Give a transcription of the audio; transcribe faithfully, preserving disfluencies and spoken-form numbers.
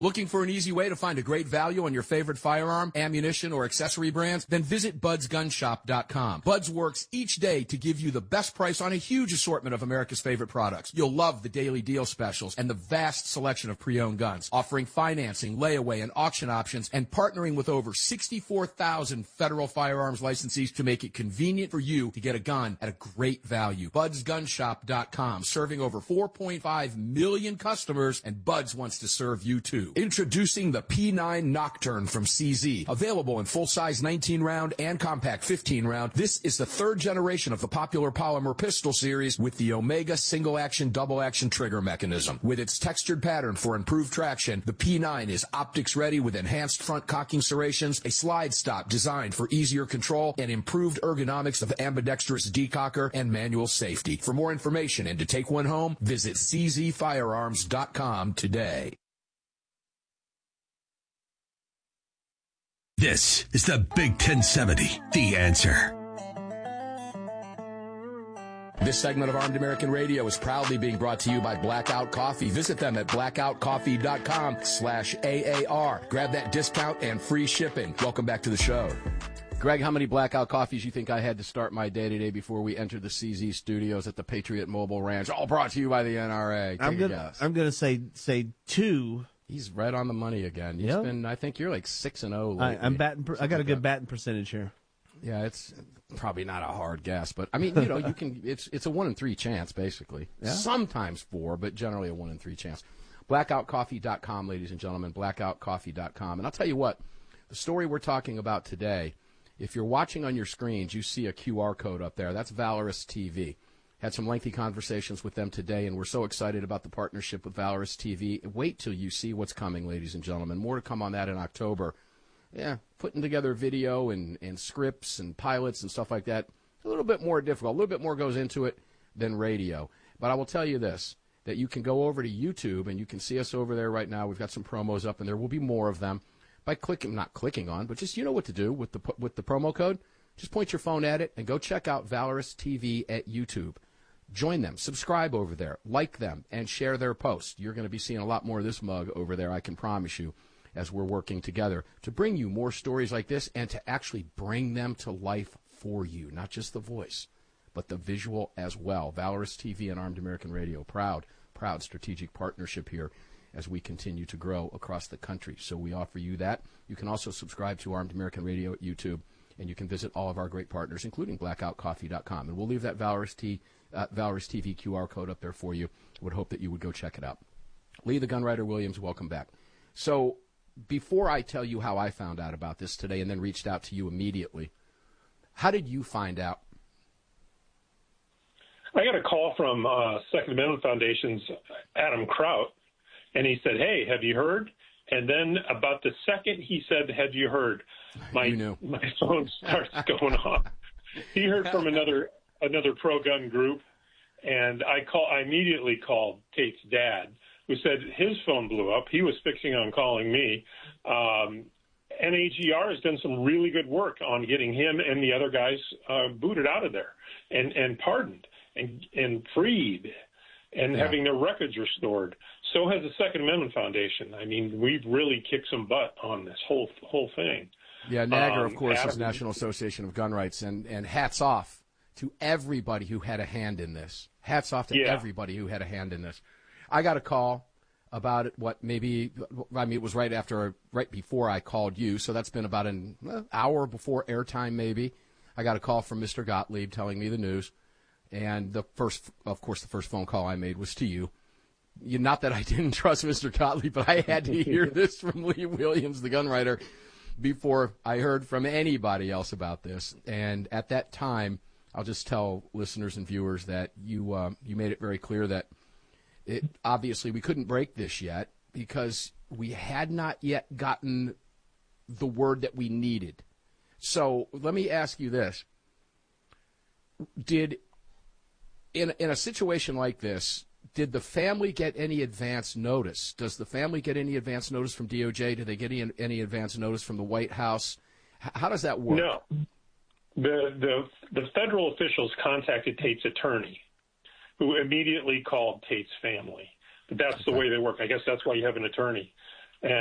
Looking for an easy way to find a great value on your favorite firearm, ammunition, or accessory brands? Then visit buds gun shop dot com. Buds works each day to give you the best price on a huge assortment of America's favorite products. You'll love the daily deal specials and the vast selection of pre-owned guns, offering financing, layaway, and auction options, and partnering with over sixty-four thousand federal firearms licensees to make it convenient for you to get a gun at a great value. buds gun shop dot com, serving over four point five million customers, and Buds wants to serve you too. Introducing the P nine Nocturne from C Z. Available in full-size nineteen round and compact fifteen round, this is the third generation of the popular polymer pistol series with the Omega single-action, double-action trigger mechanism. With its textured pattern for improved traction, the P nine is optics-ready with enhanced front cocking serrations, a slide stop designed for easier control, and improved ergonomics of ambidextrous decocker and manual safety. For more information and to take one home, visit c z firearms dot com today. This is the Big ten seventy, The Answer. This segment of Armed American Radio is proudly being brought to you by Blackout Coffee. Visit them at blackout coffee dot com slash A A R. Grab that discount and free shipping. Welcome back to the show. Greg, how many Blackout Coffees you think I had to start my day today before we entered the C Z studios at the Patriot Mobile Ranch? All brought to you by the N R A. Take I'm a gonna, guess. I'm going to say say two. He's right on the money again. He's Yep. been, I think you're like six and zero. I, I'm batting. Per, I got a good batting percentage here. Yeah, it's probably not a hard guess, but I mean, you know, you can. It's it's a one in three chance, basically. Yeah. Sometimes four, but generally a one in three chance. blackout coffee dot com, ladies and gentlemen. blackout coffee dot com, and I'll tell you what, the story we're talking about today. If you're watching on your screens, you see a Q R code up there. That's Valorous T V. Had some lengthy conversations with them today, and we're so excited about the partnership with Valorous T V. Wait till you see what's coming, ladies and gentlemen. More to come on that in October. Yeah, putting together video and, and scripts and pilots and stuff like that, a little bit more difficult. A little bit more goes into it than radio. But I will tell you this, that you can go over to YouTube, and you can see us over there right now. We've got some promos up, and there will be more of them. By clicking, not clicking on, but just you know what to do with the with the promo code. Just point your phone at it and go check out Valorous T V at YouTube. Join them, subscribe over there, like them, and share their posts. You're going to be seeing a lot more of this mug over there, I can promise you, as we're working together to bring you more stories like this and to actually bring them to life for you, not just the voice, but the visual as well. Valorous T V and Armed American Radio, proud, proud strategic partnership here as we continue to grow across the country. So we offer you that. You can also subscribe to Armed American Radio at YouTube, and you can visit all of our great partners, including blackout coffee dot com. And we'll leave that Valorous, T, uh, Valorous T V Q R code up there for you. I would hope that you would go check it out. Lee the Gunwriter Williams, welcome back. So before I tell you how I found out about this today and then reached out to you immediately, how did you find out? I got a call from uh, Second Amendment Foundation's Adam Kraut, and he said, hey, have you heard? And then about the second he said, have you heard, my you knew. my phone starts going off. He heard from another another pro-gun group, and I call I immediately called Tate's dad, who said his phone blew up. He was fixing on calling me. Um, N A G R has done some really good work on getting him and the other guys uh, booted out of there and, and pardoned and, and freed and yeah. having their records restored. So has the Second Amendment Foundation. I mean, we've really kicked some butt on this whole whole thing. Yeah, NAGR, um, of course, Adam, is National Association of Gun Rights, and, and hats off to everybody who had a hand in this. Hats off to yeah. everybody who had a hand in this. I got a call about it, what, maybe, I mean, it was right after, right before I called you, so that's been about an uh, hour before airtime maybe. I got a call from Mister Gottlieb telling me the news, and the first, of course, the first phone call I made was to you. you not that I didn't trust Mister Gottlieb, but I had to hear this from Lee Williams, the gun writer, before I heard from anybody else about this. And at that time, I'll just tell listeners and viewers that you uh, you made it very clear that it, obviously we couldn't break this yet because we had not yet gotten the word that we needed. So let me ask you this. Did, in in a situation like this, did the family get any advance notice? Does the family get any advance notice from D O J? Do they get any, any advance notice from the White House? H- how does that work? No. The, the, the federal officials contacted Tate's attorney, who immediately called Tate's family. But that's okay. The way they work. I guess that's why you have an attorney.